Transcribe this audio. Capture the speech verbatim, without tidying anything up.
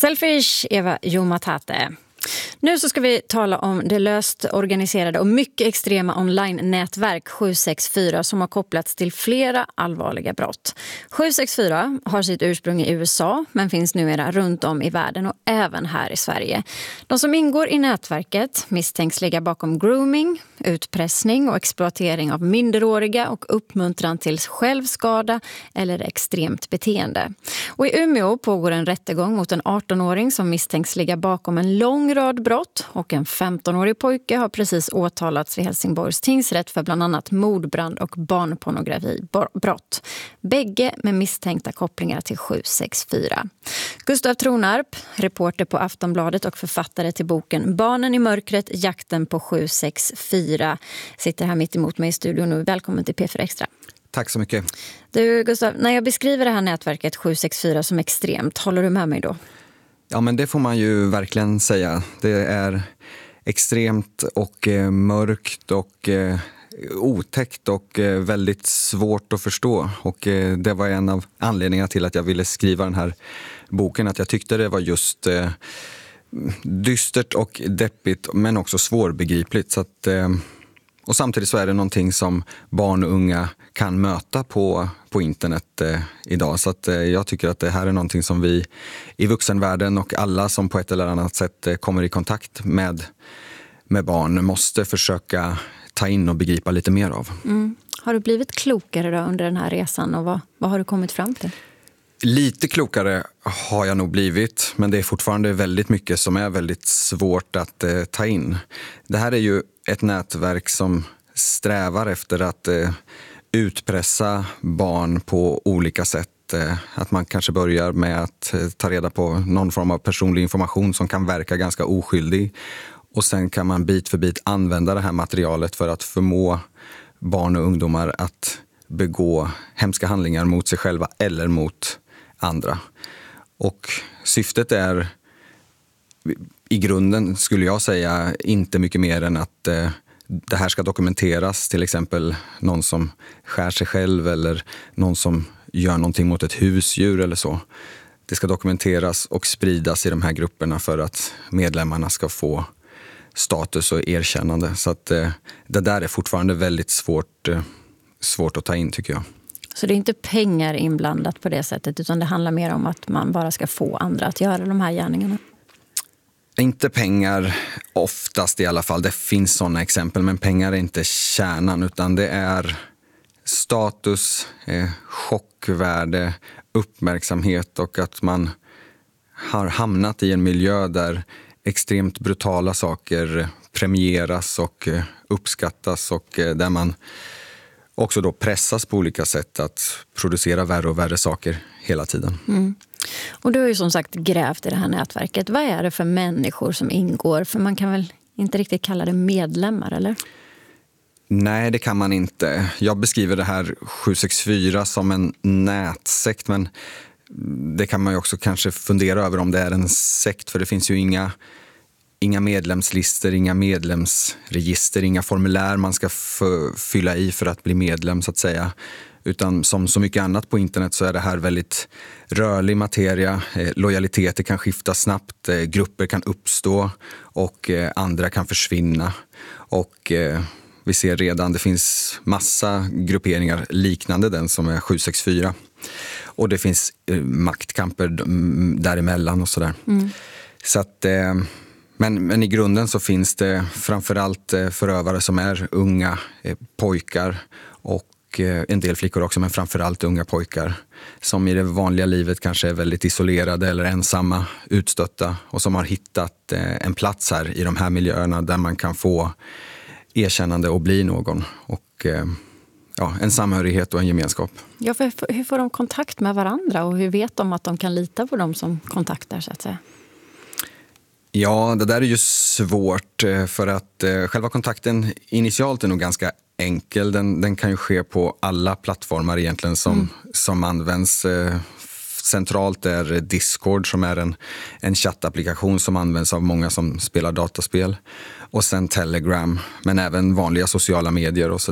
Selfish, Eva Jumatate. Nu så ska vi tala om det löst organiserade och mycket extrema online-nätverk sju sex fyra som har kopplats till flera allvarliga brott. sju sex fyra har sitt ursprung i U S A men finns numera runt om i världen och även här i Sverige. De som ingår i nätverket misstänks ligga bakom grooming, utpressning och exploatering av minderåriga och uppmuntran till självskada eller extremt beteende. Och i Umeå pågår en rättegång mot en arton-åring som misstänks ligga bakom en lång rad brott och en femton-årig pojke har precis åtalats vid Helsingborgs tingsrätt för bland annat mordbrand och barnpornografibrott. Bägge med misstänkta kopplingar till sju sex fyra. Gustav Tronarp, reporter på Aftonbladet och författare till boken Barnen i mörkret, jakten på sju sex fyra, sitter här mitt emot mig i studion nu. Välkommen till P fyra Extra. Tack så mycket. Du Gustav, när jag beskriver det här nätverket sju sex fyra som extremt, håller du med mig då? Ja, men det får man ju verkligen säga. Det är extremt och eh, mörkt och eh, otäckt och eh, väldigt svårt att förstå. Och eh, det var en av anledningarna till att jag ville skriva den här boken. Att jag tyckte det var just eh, dystert och deppigt men också svårbegripligt. Så att, eh, och samtidigt så är det någonting som barn och unga kan möta på, på internet eh, idag. Så att, eh, jag tycker att det här är någonting som vi i vuxenvärlden och alla som på ett eller annat sätt eh, kommer i kontakt med, med barn måste försöka ta in och begripa lite mer av. Mm. Har du blivit klokare då under den här resan och vad, vad har du kommit fram till? Lite klokare har jag nog blivit, men det är fortfarande väldigt mycket som är väldigt svårt att eh, ta in. Det här är ju ett nätverk som strävar efter att eh, utpressa barn på olika sätt. Eh, att man kanske börjar med att eh, ta reda på någon form av personlig information som kan verka ganska oskyldig. Och sen kan man bit för bit använda det här materialet för att förmå barn och ungdomar att begå hemska handlingar mot sig själva eller mot andra. Och syftet är i grunden, skulle jag säga, inte mycket mer än att eh, det här ska dokumenteras. Till exempel någon som skär sig själv eller någon som gör någonting mot ett husdjur eller så. Det ska dokumenteras och spridas i de här grupperna för att medlemmarna ska få status och erkännande. Så att eh, det där är fortfarande väldigt svårt, eh, svårt att ta in, tycker jag. Så det är inte pengar inblandat på det sättet utan det handlar mer om att man bara ska få andra att göra de här gärningarna? Inte pengar oftast i alla fall. Det finns sådana exempel, men pengar är inte kärnan utan det är status, eh, chockvärde, uppmärksamhet och att man har hamnat i en miljö där extremt brutala saker premieras och eh, uppskattas och eh, där man också då pressas på olika sätt att producera värre och värre saker hela tiden. Mm. Och du har ju som sagt grävt i det här nätverket. Vad är det för människor som ingår? För man kan väl inte riktigt kalla det medlemmar, eller? Nej, det kan man inte. Jag beskriver det här sju sex fyra som en nätsekt, men det kan man ju också kanske fundera över om det är en sekt, för det finns ju inga Inga medlemslistor, inga medlemsregister, inga formulär man ska f- fylla i för att bli medlem så att säga. Utan som så mycket annat på internet så är det här väldigt rörlig materia. Eh, lojaliteter kan skifta snabbt, eh, grupper kan uppstå och eh, andra kan försvinna. Och eh, vi ser redan, det finns massa grupperingar liknande den som är sju sex fyra. Och det finns eh, maktkamper däremellan och sådär. Mm. Så att... Eh, Men, men i grunden så finns det framförallt förövare som är unga eh, pojkar och eh, en del flickor också, men framförallt unga pojkar som i det vanliga livet kanske är väldigt isolerade eller ensamma, utstötta och som har hittat eh, en plats här i de här miljöerna där man kan få erkännande och bli någon och eh, ja, en samhörighet och en gemenskap. Ja, för hur får de kontakt med varandra och hur vet de att de kan lita på dem som kontaktar så att säga? Ja, det där är ju svårt för att eh, själva kontakten initialt är nog ganska enkel. Den, den kan ju ske på alla plattformar egentligen som, mm. som används. Eh, centralt är Discord som är en, en chattapplikation som används av många som spelar dataspel. Och sen Telegram, men även vanliga sociala medier och så.